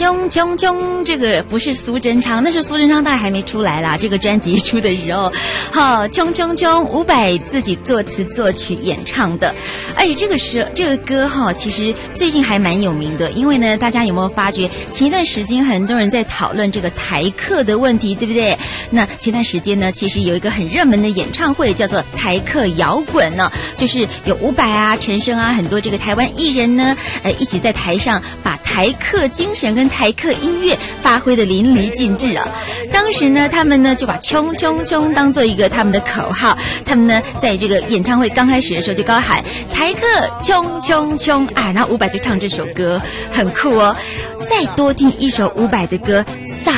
冲冲冲，这个不是苏贞昌，那是苏贞昌，他还没出来啦。这个专辑出的时候，好，冲冲冲，伍佰自己作词作曲演唱的。哎，这个歌哈，其实最近还蛮有名的，因为呢，大家有没有发觉，前一段时间很多人在讨论这个台客的问题，对不对？那前段时间呢，其实有一个很热门的演唱会，叫做台客摇滚呢，就是有伍佰啊、陈升啊，很多这个台湾艺人呢，一起在台上把台客精神跟台客音乐发挥的淋漓尽致啊！当时呢，他们呢就把冲冲冲当做一个他们的口号，他们呢在这个演唱会刚开始的时候就高喊台客冲冲冲啊，然后伍佰就唱这首歌，很酷哦。再多听一首伍佰的歌，